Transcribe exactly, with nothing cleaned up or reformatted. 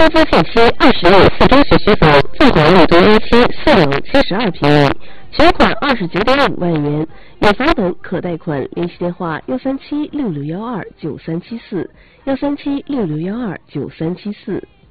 出租限期二十日四中学区房，凤凰路东 A 期四楼七十二平米，全款二十九点五万元，有房本可贷款，联系电话幺三七六六幺二九三七四，幺三七六六幺二九三七四。